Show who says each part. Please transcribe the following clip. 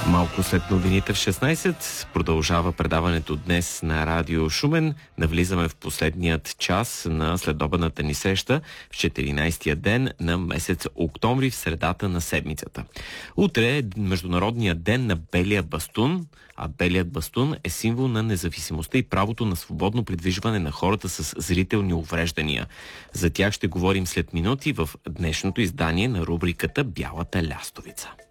Speaker 1: Малко след новините в 16 продължава предаването днес на Радио Шумен. Навлизаме в последният час на следобедната ни среща в 14-тия ден на месец октомври, в средата на седмицата. Утре е Международният ден на белия бастун, а белият бастун е символ на независимостта и правото на свободно придвижване на хората с зрителни увреждания. За тях ще говорим след минути в днешното издание на рубриката Бялата лястовица.